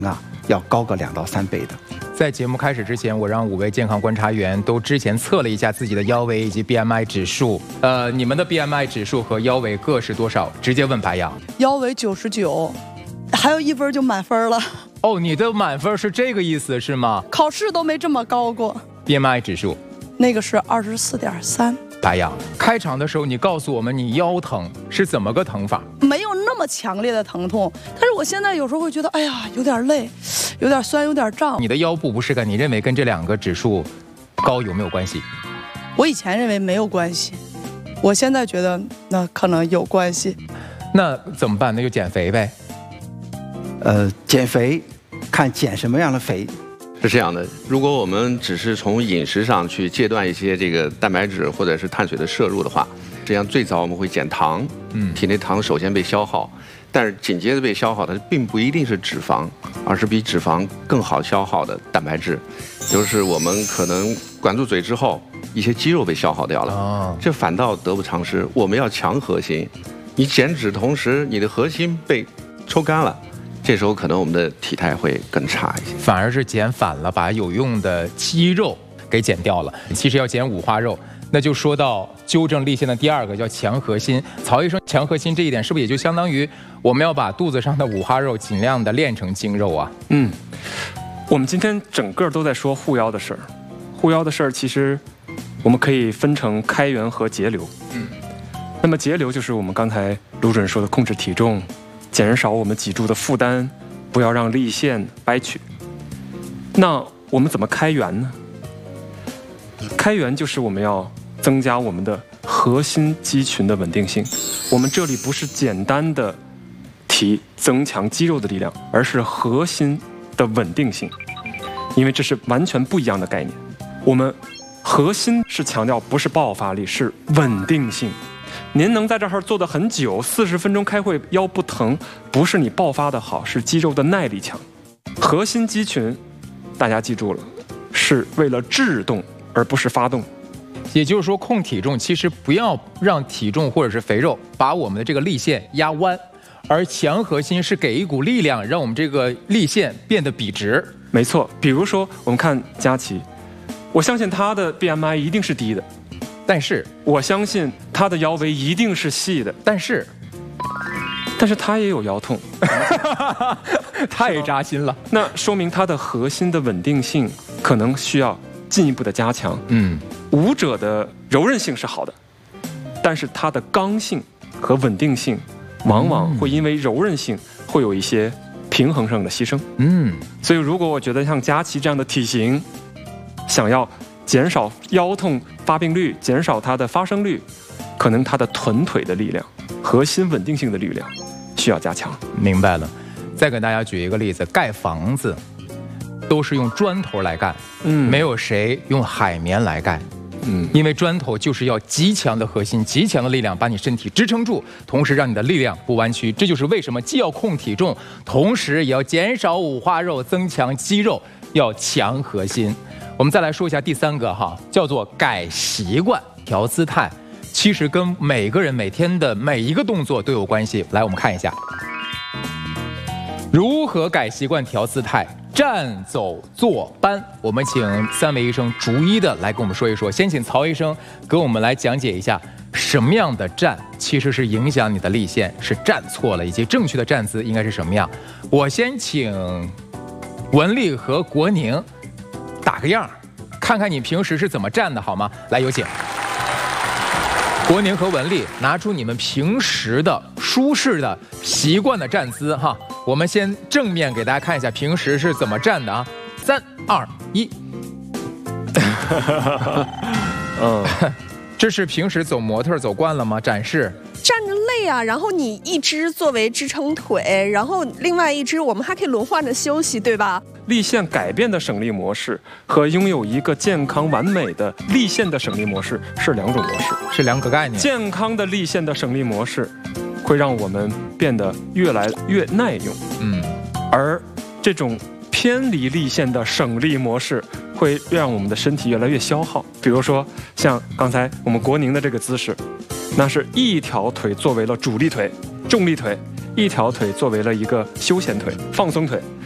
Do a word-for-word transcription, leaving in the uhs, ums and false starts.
啊要高个两到三倍的。 在节目开始之前，我让五位健康观察员都之前测了一下自己的腰围以及 B M I 指数。呃，你们的 B M I 指数和腰围各是多少？直接问白羊。 腰围九十九，还有一分就满分了。 哦，你的满分是这个意思是吗？ 考试都没这么高过。 B M I 指数， 那个是二十四点三。 白羊，开场的时候你告诉我们你腰疼是怎么个疼法？ 没有那么强烈的疼痛，但是我现在有时候会觉得，哎呀，有点累，有点酸，有点胀。 你的腰部不适感，你认为跟这两个指数高有没有关系？ 我以前认为没有关系，我现在觉得那可能有关系。 那怎么办？那就减肥呗。 呃，减肥看减什么样的肥。 是这样的，如果我们只是从饮食上去戒断一些这个蛋白质或者是碳水的摄入的话，这样最早我们会减糖，嗯，体内糖首先被消耗，但是紧接着被消耗的并不一定是脂肪，而是比脂肪更好消耗的蛋白质，就是我们可能管住嘴之后，一些肌肉被消耗掉了，哦，这反倒得不偿失。我们要强核心，你减脂同时你的核心被抽干了。这时候可能我们的体态会更差一些， 反而是减反了，把有用的肌肉给减掉了。其实要减五花肉，那就说到纠正立腺的第二个叫强核心。曹医生，强核心这一点是不是也就相当于我们要把肚子上的五花肉尽量的练成精肉啊？ 嗯，我们今天整个都在说护腰的事儿，护腰的事儿其实我们可以分成开源和节流。嗯，那么节流就是我们刚才卢主任说的控制体重。减少我们脊柱的负担，不要让立腺掰曲。那我们怎么开源呢？开源就是我们要增加我们的核心肌群的稳定性。我们这里不是简单的提增强肌肉的力量，而是核心的稳定性，因为这是完全不一样的概念。我们核心是强调不是爆发力，是稳定性。您能在这儿坐得很久，四十分钟开会腰不疼，不是你爆发的好，是肌肉的耐力强。核心肌群，大家记住了，是为了制动而不是发动。 也就是说，控体重其实不要让体重或者是肥肉把我们的这个立腺压弯，而强核心是给一股力量，让我们这个立腺变得笔直。 没错，比如说我们看佳琪，我相信她的 B M I 一定是低的。 但是我相信他的腰围一定是细的， 但是， 但是他也有腰痛， 太扎心了。 那说明他的核心的稳定性可能需要进一步的加强。嗯，舞者的柔韧性是好的，但是他的刚性和稳定性往往会因为柔韧性会有一些平衡上的牺牲。嗯，所以如果我觉得像佳琪这样的体型，想要减少腰痛发病率，减少它的发生率，可能它的臀腿的力量、核心稳定性的力量需要加强。 明白了。再给大家举一个例子，盖房子都是用砖头来干，嗯，没有谁用海绵来盖，嗯，因为砖头就是要极强的核心、极强的力量把你身体支撑住，同时让你的力量不弯曲。这就是为什么既要控体重，同时也要减少五花肉，增强肌肉，要强核心。我们再来说一下第三个哈，叫做改习惯调姿态，其实跟每个人每天的每一个动作都有关系。来，我们看一下如何改习惯调姿态。站走坐搬，我们请三位医生逐一的来跟我们说一说。先请曹医生给我们来讲解一下什么样的站其实是影响你的立腺，是站错了，以及正确的站姿应该是什么样。我先请文丽和国宁打个样，看看你平时是怎么站的好吗？来，有请国宁和文丽拿出你们平时的舒适的习惯的站姿哈。我们先正面给大家看一下平时是怎么站的啊，三二一。嗯，这是平时走模特走惯了吗？展示。 站着累啊，然后你一只作为支撑腿，然后另外一只我们还可以轮换着休息，对吧？ 立腺改变的省力模式和拥有一个健康完美的立腺的省力模式是两种模式， 是两个概念。 健康的立腺的省力模式会让我们变得越来越耐用，嗯，而这种偏离立腺的省力模式会让我们的身体越来越消耗。比如说像刚才我们国宁的这个姿势，那是一条腿作为了主力腿、重力腿，一条腿作为了一个休闲腿、放松腿。